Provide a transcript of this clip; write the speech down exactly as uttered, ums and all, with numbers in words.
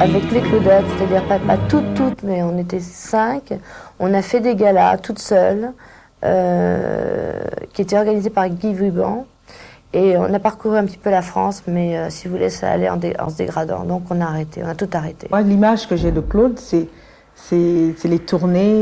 avec les Claudettes, c'est-à-dire pas, pas toutes, toutes, mais on était cinq. On a fait des galas toutes seules, euh, qui étaient organisés par Guy Vuban. Et on a parcouru un petit peu la France, mais euh, si vous voulez, ça allait en, dé, en se dégradant. Donc on a arrêté, on a tout arrêté. Moi, l'image que j'ai de Claude, c'est, c'est, c'est les tournées.